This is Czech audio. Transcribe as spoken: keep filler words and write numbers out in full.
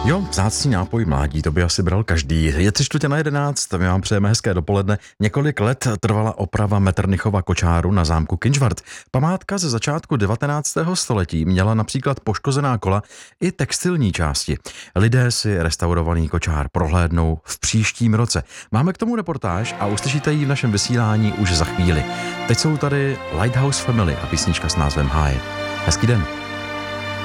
Jo, vzácný nápoj mládí, to by asi bral každý. Je tři čtvrtě na jedenáct, my vám přejeme hezké dopoledne. Několik let trvala oprava Metternichova kočáru na zámku Kynžvart. Památka ze začátku devatenáctého století měla například poškozená kola i textilní části. Lidé si restaurovaný kočár prohlédnou v příštím roce. Máme k tomu reportáž a uslyšíte ji v našem vysílání už za chvíli. Teď jsou tady Lighthouse Family a písnička s názvem High. Hezký den.